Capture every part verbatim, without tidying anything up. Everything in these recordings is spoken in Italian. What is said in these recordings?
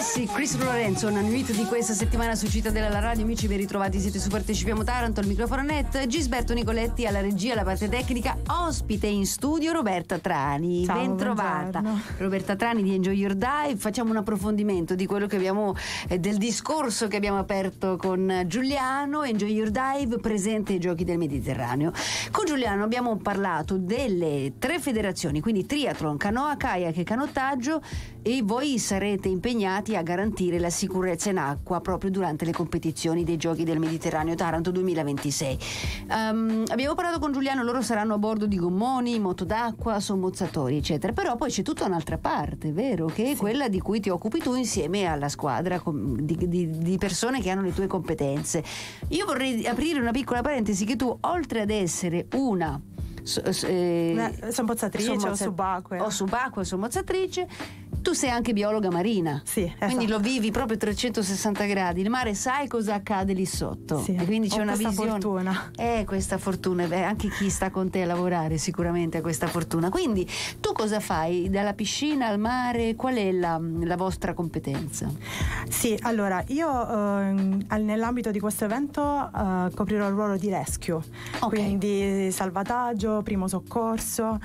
Sì, Chris Lorenzo, una nuit di questa settimana su Città della Radio. Amici, ben ritrovati, siete su Partecipiamo Taranto, al microfono net, Gisberto Nicoletti alla regia, alla parte tecnica, ospite in studio Roberta Trani. Ciao, ben trovata. buongiorno. Roberta Trani di Enjoy Your Dive. Facciamo un approfondimento di quello che abbiamo, eh, del discorso che abbiamo aperto con Giuliano. Enjoy Your Dive, presente ai Giochi del Mediterraneo. Con Giuliano abbiamo parlato delle tre federazioni, quindi triathlon, canoa, kayak e canottaggio, e voi sarete impegnati a garantire la sicurezza in acqua proprio durante le competizioni dei Giochi del Mediterraneo Taranto duemilaventisei. Um, abbiamo parlato con Giuliano, loro saranno a bordo di gommoni, moto d'acqua, sommozzatori eccetera, però poi c'è tutta un'altra parte, vero? Che è sì. quella di cui ti occupi tu insieme alla squadra di, di, di persone che hanno le tue competenze. Io vorrei aprire una piccola parentesi, che tu, oltre ad essere una eh, sommozzatrice sommozza- o subacquea o subacquea sommozzatrice, tu sei anche biologa marina, sì, esatto. Quindi lo vivi proprio trecentosessanta gradi il mare, sai cosa accade lì sotto, sì. E quindi c'è Ho una questa visione. fortuna. Eh, questa fortuna, beh, anche chi sta con te a lavorare sicuramente ha questa fortuna. Quindi tu cosa fai? Dalla piscina al mare, qual è la, la vostra competenza? Sì, allora io eh, nell'ambito di questo evento eh, coprirò il ruolo di rescue, okay. Quindi salvataggio, primo soccorso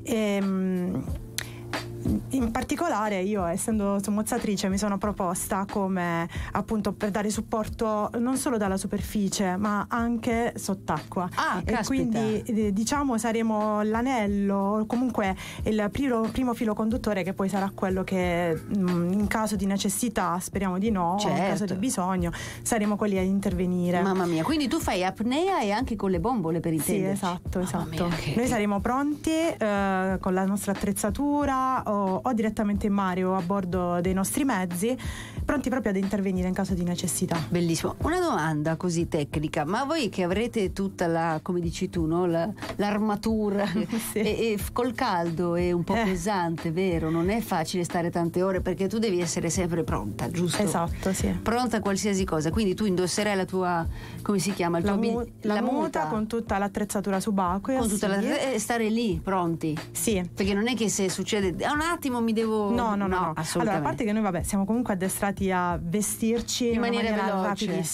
e in particolare io, essendo sommozzatrice, mi sono proposta come appunto per dare supporto non solo dalla superficie ma anche sott'acqua. Ah, e quindi diciamo saremo l'anello, comunque il primo, primo filo conduttore, che poi sarà quello che in caso di necessità, speriamo di no, certo. In caso di bisogno saremo quelli a intervenire. Mamma mia, quindi tu fai apnea e anche con le bombole, per intenderci? Sì, esatto, esatto. Mia, che... Noi saremo pronti eh, con la nostra attrezzatura o, o direttamente in mare o a bordo dei nostri mezzi, pronti proprio ad intervenire in caso di necessità. Bellissimo. Una domanda così tecnica, ma voi che avrete tutta la, come dici tu, no? la, l'armatura sì. e, e col caldo è un po' eh. pesante, vero? Non è facile stare tante ore, perché tu devi essere sempre pronta, giusto? Esatto, sì. Pronta a qualsiasi cosa, quindi tu indosserai la tua, come si chiama? Il la, tuo mu- bi- la, la muta, muta con tutta l'attrezzatura subacquea, con tutta sì. la, e stare lì pronti, sì, perché non è che se succede un attimo mi devo no no no, no. assolutamente. Allora, a parte che noi vabbè siamo comunque addestrati a vestirci in maniera, maniera veloce, rapidissima,